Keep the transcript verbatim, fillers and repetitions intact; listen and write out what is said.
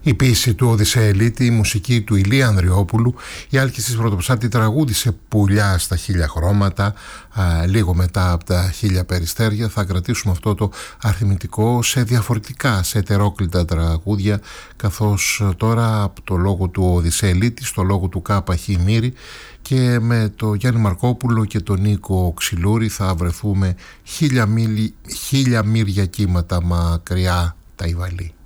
Η ποίηση του Οδυσσεηλίτη, η μουσική του Ηλία Ανδριόπουλου, η άλκης της Πρωτοψάλτη τραγούδισε «Πουλιά στα χίλια χρώματα», α, λίγο μετά από τα χίλια περιστέρια. Θα κρατήσουμε αυτό το αριθμητικό σε διαφορετικά, σε ετερόκλητα τραγούδια, καθώς τώρα από το λόγο του Οδυσσεηλίτη στο λόγο του Κάπα Χιμήρη και με το Γιάννη Μαρκόπουλο και τον Νίκο Ξυλούρη θα βρεθούμε χίλια, μίλι, χίλια μύρια κύματα μακριά τα Ιβαλή.